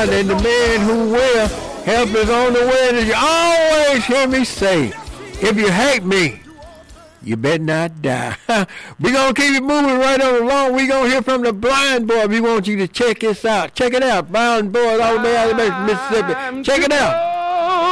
blind, and the man who will help is on the way. And you always hear me say, if you hate me, you better not die. We're going to keep it moving right on along. We're going to hear from the blind boy. We want you to check this out. Check it out. Blind boy all the way out of Mississippi. Check it out.